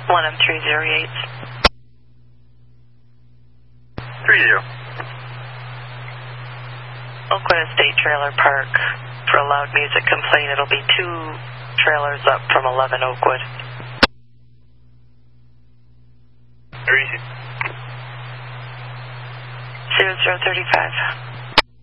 1M308. 30. Oakwood Estate Trailer Park. For a loud music complaint, it'll be 2 trailers up from 11 Oakwood. Very easy. 0035.